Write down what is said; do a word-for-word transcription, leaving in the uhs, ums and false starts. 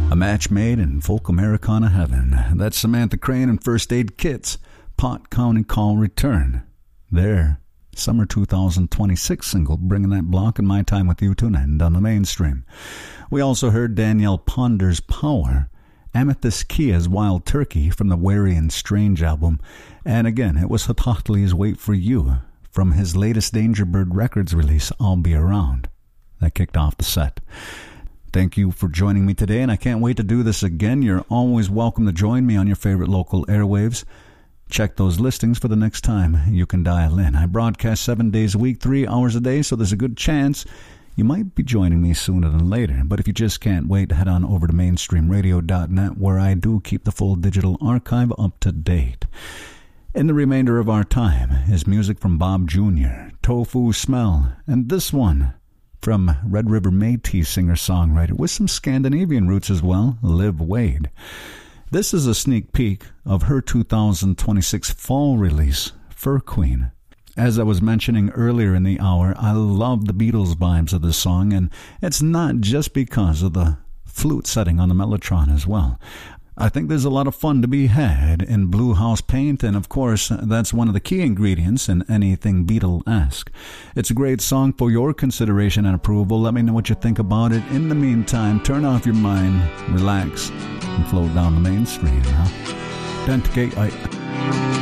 A match made in folk Americana heaven. That's Samantha Crane and First Aid Kit's Pot County Call Return. Their summer two thousand twenty-six single, bringing that block and My Time With You to an end on the mainstream. We also heard Danielle Ponder's Power, Amethyst Kia's Wild Turkey from the Wary and Strange album, and again, it was Hototli's Wait For You from his latest Dangerbird Records release, I'll Be Around. That kicked off the set. Thank you for joining me today, and I can't wait to do this again. You're always welcome to join me on your favorite local airwaves. Check those listings for the next time you can dial in. I broadcast seven days a week, three hours a day, so there's a good chance you might be joining me sooner than later. But if you just can't wait, head on over to mainstream radio dot net, where I do keep the full digital archive up to date. In the remainder of our time is music from Bob Junior, Tofu Smell, and this one from Red River Métis singer-songwriter with some Scandinavian roots as well, Liv Wade. This is a sneak peek of her two thousand twenty-six fall release, Fur Queen. As I was mentioning earlier in the hour, I love the Beatles vibes of this song, and it's not just because of the flute setting on the Mellotron as well. I think there's a lot of fun to be had in Blue House Paint, and of course, that's one of the key ingredients in anything Beatle-esque. It's a great song for your consideration and approval. Let me know what you think about it. In the meantime, turn off your mind, relax, and float down the mainstream. Huh? Denticate, I...